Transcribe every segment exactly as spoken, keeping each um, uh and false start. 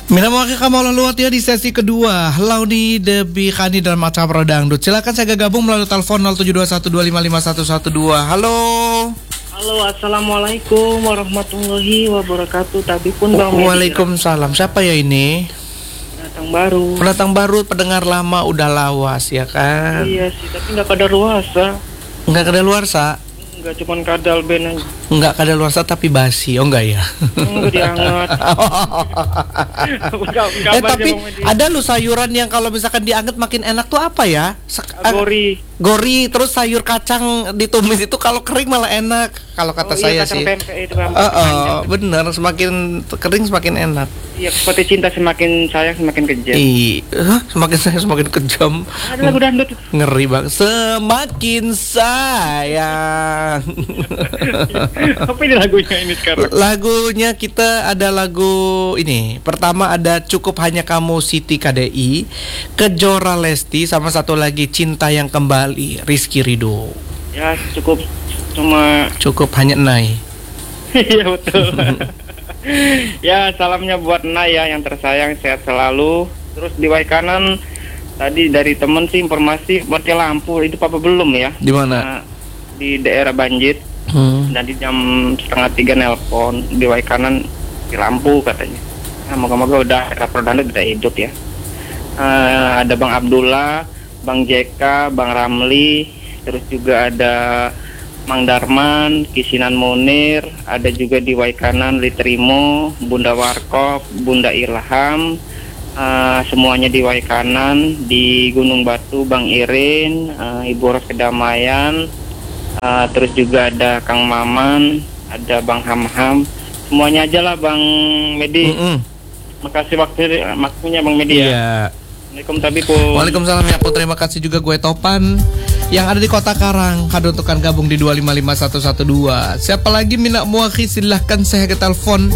Mina mau kamu lalu ya di sesi kedua Launi Debi Khani dalam acara Dangdut. Silakan saya gabung melalui telepon nol tujuh dua satu dua lima lima satu satu dua. Halo. Halo, assalamualaikum warahmatullahi wabarakatuh. Tapi pun Bang Medi. Waalaikumsalam. Siapa ya ini? Pendatang baru. Pendatang baru, pendengar lama udah lawas ya kan? Iya sih, tapi nggak kadaluarsa. Nggak kadaluarsa? Enggak, cuman kadal ben aja. Enggak kadaluarsa tapi basi. Oh enggak ya? Enggak dianget. enggak, enggak eh tapi ada lu sayuran yang kalau misalkan dianget makin enak tuh apa ya? Sek- Gori. Gori, terus sayur kacang ditumis itu kalau kering malah enak. Kalau kata oh, saya iya, sih. Pempek itu kan. Oh, oh bener, semakin kering semakin enak. Iya, seperti cinta semakin sayang semakin kejam. Iya, semakin sayang semakin kejam. Ada lagu dangdut. Ngeri banget. Semakin sayang. Apa ini lagunya ini sekarang? Lagunya kita ada lagu ini. Pertama ada Cukup Hanya Kamu Siti K D I, Kejora Lesti, sama satu lagi Cinta Yang Kembali Rizky Ridho. Ya cukup cuma Cukup Hanya Nai. Iya betul. Ya salamnya buat Naya yang tersayang, sehat selalu. Terus di Wai Kanan tadi dari temen sih informasi mati lampu itu apa belum ya? Di mana? Nah, di daerah Banjit. Hmm. Dan di jam setengah tiga nelpon di Wai Kanan di lampu katanya. Nah, moga-moga udah rapor dangdut udah hidup ya. Uh, ada Bang Abdullah, Bang Jeka, Bang Ramli, terus juga ada Mang Darman, Kisinan Munir, ada juga di Wai Kanan Litrimo, Bunda Warkop, Bunda Ilham, uh, semuanya di Wai Kanan. Di Gunung Batu Bang Irin, uh, Ibu Ros Kedamaian, uh, terus juga ada Kang Maman, ada Bang Hamham, semuanya aja lah Bang Medi. Mm-mm. Makasih waktu waktunya Bang Medi. Iya. Ya. Assalamualaikum Tabipun. Waalaikumsalam ya pun, terima kasih juga gue Topan yang ada di Kota Karang. Kado untuk gabung di dua lima lima satu satu dua. Siapa lagi Mina Muakhi, silahkan saya ke telepon.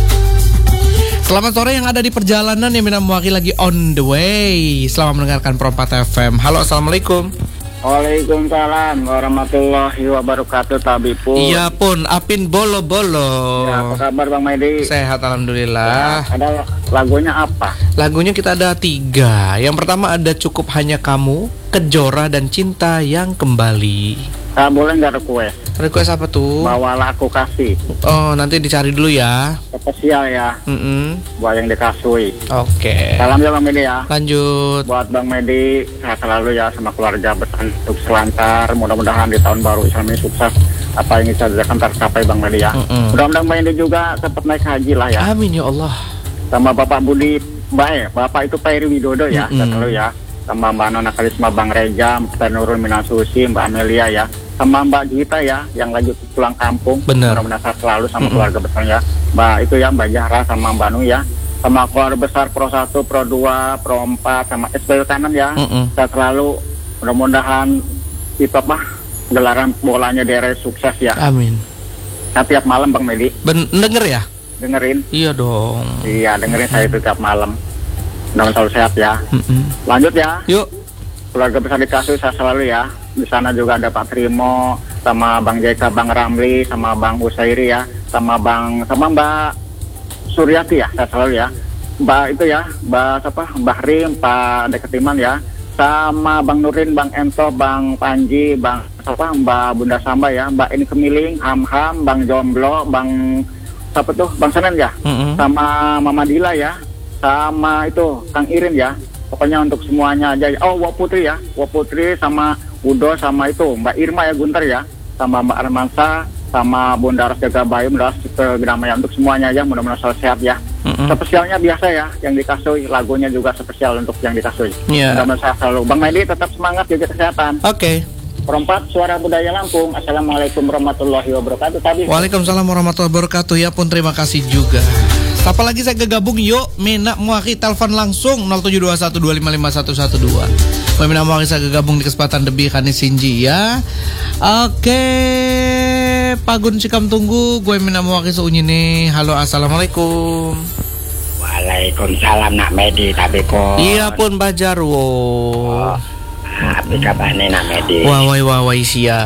Selamat sore yang ada di perjalanan ya, Mina Muakhi lagi on the way. Selamat mendengarkan Perempat F M. Halo, assalamualaikum. Waalaikumsalam warahmatullahi wabarakatuh Tabipun. Iya pun, Apin bolo-bolo. Ya, apa kabar Bang Medi? Sehat alhamdulillah. Ya, ada lagunya apa? Lagunya kita ada tiga. Yang pertama ada Cukup Hanya Kamu, Kejora, dan Cinta Yang Kembali. Ah, boleh nggak request? Request apa tuh? Bawalah Aku Kasih. Oh, nanti dicari dulu ya. Spesial ya. Mm-mm. Buat yang dikasih. Oke. Salam ya Bang Medi ya. Lanjut. Buat Bang Medi, sehat selalu ya sama keluarga, bersantuk selancar. Mudah-mudahan di tahun baru Islam ini sukses. Apa yang bisa dilakukan tercapai Bang Medi ya. Mm-mm. Mudah-mudahan Bang Medi juga cepat naik haji lah ya. Amin ya Allah. Sama Bapak Budi Bae, Bapak itu Pak Eri Widodo ya, sehat selalu ya. Sama Mbak Nona Karisma, Bang Reja, Mbak Nurul Minasusi, Mbak Amelia ya, sama Mbak Gita ya, yang lagi pulang kampung. Benar. Mudah-mudahan selalu sama mm-hmm. keluarga besar ya. Mbak itu ya, Mbak Zahra sama Mbak Nu ya, sama keluarga besar Pro satu, Pro dua, Pro empat, sama S P U Kanan ya. Mm-hmm. Saya selalu mudah-mudahan itu apa gelaran bolanya daerah sukses ya. Amin. Nah, tiap malam Bang Medi. Ben- denger ya? Dengerin. Iya dong. Iya, dengerin mm-hmm. saya itu tiap malam. Mudah-mudahan selalu sehat ya. Mm-hmm. Lanjut ya. Yuk. Keluarga besar di Kasus saya selalu ya. Di sana juga ada Pak Trimo, sama Bang Jeka, Bang Ramli, sama Bang Husairi ya, sama Bang sama Mbak Suryati ya, saya selalu ya. Mbak itu ya, Mbak siapa? Mbak Rim, Pak Deketiman ya. Sama Bang Nurin, Bang Ento, Bang Panji, Bang siapa? Mbak Bunda Samba ya, Mbak Ini Kemiling, Ham Ham, Bang Jomblo, Bang siapa tuh? Bang Senen ya. Mm-hmm. Sama Mama Dila ya. Sama itu Kang Irin ya, pokoknya untuk semuanya aja. Oh, Wak Putri ya, Wak Putri sama Udo, sama itu Mbak Irma ya, Gunter ya, sama Mbak Armansa, sama Bunda Ros Jaga Bayu, Bunda Ros Kedamaian, untuk semuanya aja, mudah-mudahan selalu sehat ya. Mm-hmm. Spesialnya biasa ya, yang dikasih lagunya juga spesial untuk yang dikasih. Yeah. Mudah-mudahan sehat selalu. Bang Medi tetap semangat, jaga kesehatan. Oke. Okay. Perempat Suara Budaya Lampung. Assalamualaikum warahmatullahi wabarakatuh. Tadi. Waalaikumsalam warahmatullahi wabarakatuh. Ya pun, terima kasih juga. Siapa lagi saya gabung? Yuk, Mina Muakhi, telepon langsung nol tujuh dua satu dua lima lima satu satu dua. Gue Mina Muakhi, saya gabung di kesempatan Debi Khani Sinji ya. Oke, Pagun Sikam tunggu. Gue Mina Muakhi seunyi nih. Halo, assalamualaikum. Waalaikumsalam Nak Medi Tabipun. Iya pun Mbak Jarwo. Oh, apa kabarnya Nak Medi? Wah wah wah wah sia,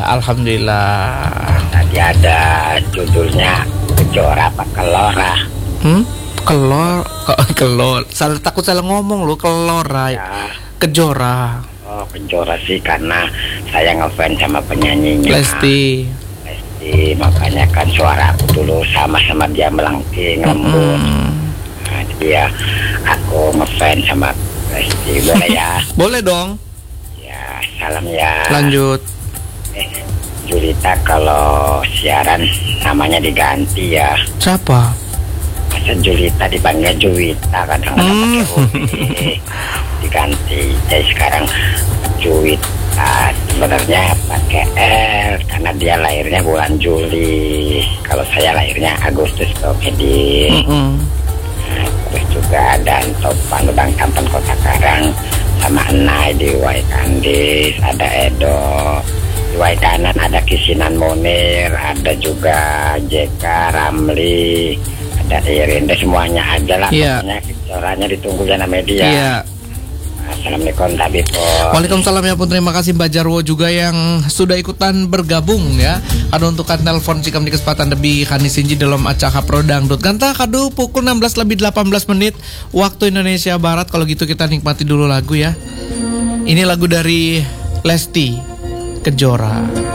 alhamdulillah. Tadi ada judulnya Kejora apa Kelora. Hmm? Kelor, ke- kelor. Salah takut salah ngomong lo, kelor, Ray. Ya. Kejora. Oh, Kejora sih karena saya ngefans sama penyanyinya. Lesti. Lesti, makanya kan suara aku dulu sama-sama dia melengking, lembut. Mm. Nah, jadi ya aku ngefans sama Lesti, boleh ya? Boleh dong. Ya, salam ya. Lanjut. Eh, Julita kalau siaran namanya diganti ya. Siapa? Masa Julita dipanggil Juwita, kadang-kadang Hmm. pakai U I. Diganti. Jadi sekarang Juwita sebenarnya pakai L karena dia lahirnya bulan Juli. Kalau saya lahirnya Agustus tuh, Edi. Mm-mm. Nah, terus juga ada Topan Udang Tampan Kota Karang sama Enai di Waikandis, ada Edo di Waikanan, ada Kisinan Munir, ada juga J K Ramli, ada Irin, deh semuanya aja lah. Iya. Pokoknya suaranya ditunggu ya media. Iya. Assalamualaikum Tabipon. Waalaikumsalam ya pun, terima kasih Mbak Jarwo juga yang sudah ikutan bergabung ya. Kado untuk kan telepon cikam di kesempatan lebih Kani Sinji dalam acara Pro Dangdut. Ganta kado pukul enam belas lebih delapan belas menit waktu Indonesia Barat. Kalau gitu kita nikmati dulu lagu ya. Ini lagu dari Lesti, Kejora.